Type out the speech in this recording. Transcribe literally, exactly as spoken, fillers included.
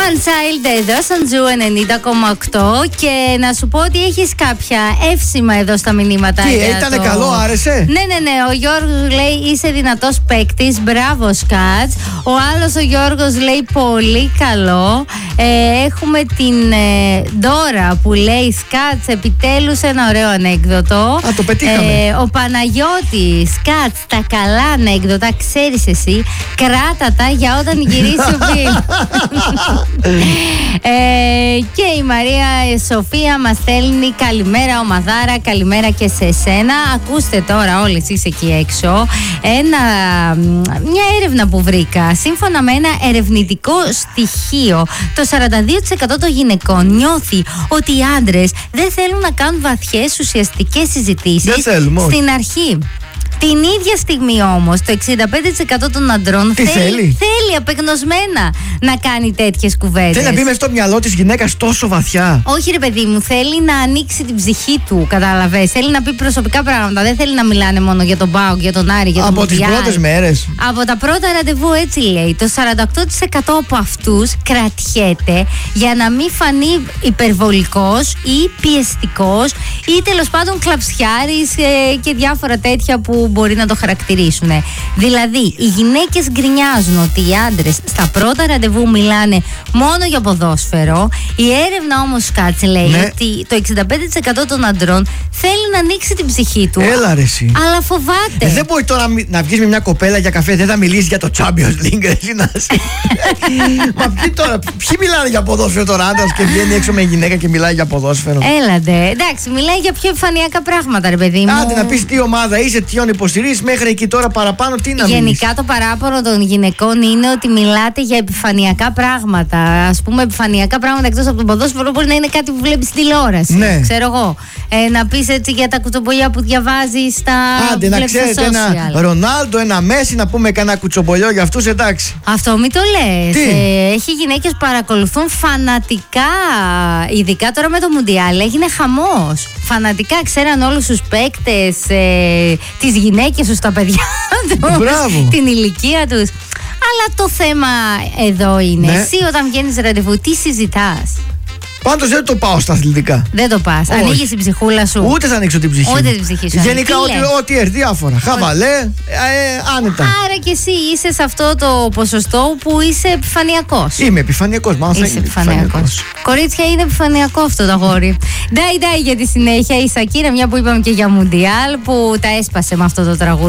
Man Child εδώ στον Ζου ενενήντα κόμμα οκτώ. Και να σου πω ότι έχεις κάποια εύσημα εδώ στα μηνύματα. Τι, ήταν το... καλό, άρεσε. Ναι, ναι, ναι. Ο Γιώργος λέει είσαι δυνατός παίκτης. Μπράβο, Σκάτς. Ο άλλος ο Γιώργος λέει πολύ καλό. Ε, έχουμε την ε, Ντόρα που λέει Σκάτς, επιτέλους ένα ωραίο ανέκδοτο. Α, το πετύχαμε. Ε, ο Παναγιώτης, Σκάτς, τα καλά ανέκδοτα ξέρεις εσύ. Κράτα τα για όταν γυρίσει ο Μπιλ. ε, και η Μαρία Σοφία μας στέλνει καλημέρα ομαδάρα, καλημέρα και σε σένα. Ακούστε τώρα όλοι εσείς εκεί έξω ένα, μια έρευνα που βρήκα. Σύμφωνα με ένα ερευνητικό στοιχείο, το σαράντα δύο τοις εκατό των γυναικών νιώθει ότι οι άντρες δεν θέλουν να κάνουν βαθιές ουσιαστικές συζητήσεις στην αρχή. Την ίδια στιγμή όμως το εξήντα πέντε τοις εκατό των αντρών θέλει, θέλει. θέλει απεγνωσμένα να κάνει τέτοιες κουβέντες. Θέλει να μπει μες στο μυαλό της γυναίκας τόσο βαθιά. Όχι ρε παιδί μου, θέλει να ανοίξει την ψυχή του, κατάλαβες. Θέλει να πει προσωπικά πράγματα. Δεν θέλει να μιλάνε μόνο για τον Πάοκ, για τον Άρη, για τον Μουντιάλ. Από τις πρώτες μέρες. Από τα πρώτα ραντεβού, έτσι λέει. Το σαράντα οκτώ τοις εκατό από αυτούς κρατιέται για να μην φανεί υπερβολικός ή πιεστικός ή τέλος πάντων κλαψιάρης ε, και διάφορα τέτοια που μπορεί να το χαρακτηρίσουν. Δηλαδή, οι γυναίκες γκρινιάζουν ότι οι άντρες στα πρώτα ραντεβού μιλάνε μόνο για ποδόσφαιρο. Η έρευνα όμως, Κάτσε, λέει ναι. ότι το εξήντα πέντε τοις εκατό των αντρών θέλει να ανοίξει την ψυχή του. Έλα ρε εσύ. Αλλά φοβάται. Ε, δεν μπορεί τώρα να βγεις με μια κοπέλα για καφέ, δεν θα μιλήσει για το Champions League, εσύ να Μα ποιοι τώρα, ποιοι μιλάνε για ποδόσφαιρο τώρα, άντρας και βγαίνει έξω με γυναίκα και μιλάει για ποδόσφαιρο. Έλατε. Εντάξει, μιλάει για πιο επιφανειακά πράγματα, ρε παιδί μου. Άντε να πεις τι ομάδα είσαι, τι υποστηρίζεις, μέχρι εκεί τώρα παραπάνω τι να Γενικά μιλήσεις. Το παράπονο των γυναικών είναι ότι μιλάτε για επιφανειακά πράγματα. Ας πούμε, επιφανειακά πράγματα εκτός από τον ποδόσφαιρο μπορεί να είναι κάτι που βλέπεις στη τηλεόραση. Ναι. Ξέρω εγώ. Ε, να πεις έτσι για τα κουτσομπολιά που διαβάζεις στα. Άντε να ξέρετε ένα Ρονάλντο, ένα Μέση, να πούμε κανένα κουτσομπολιό για αυτούς, εντάξει. Αυτό μην το λες. Ε, έχει γυναίκες που παρακολουθούν φανατικά. Ειδικά τώρα με το Μουντιάλ έγινε χαμός. Φανατικά ξέραν όλους τους παίκτες, ε, τις γυναίκες τους, τα παιδιά τους, την ηλικία τους. Αλλά το θέμα εδώ είναι, ναι. Εσύ όταν βγαίνεις ραντεβού, τι συζητάς? Πάντως δεν το πάω στα αθλητικά. Δεν το πας. Ανοίγεις την ψυχούλα σου. Ούτε θα ανοίξω την ψυχή. Ούτε την ψυχή σου. Γενικά ό,τι, ό,τι έρθει, διάφορα. Χαβαλέ, ε, ε, άνετα. Άρα και εσύ είσαι σε αυτό το ποσοστό που είσαι επιφανειακός. Είμαι επιφανειακός, μάλλον θα είσαι επιφανειακός. Κορίτσια, είναι επιφανειακό αυτό το αγόρι. Ντάι ντάι για τη συνέχεια. Η Σακύρα, μια που είπαμε και για Μουντιάλ, που τα έσπασε με αυτό το τραγούδι.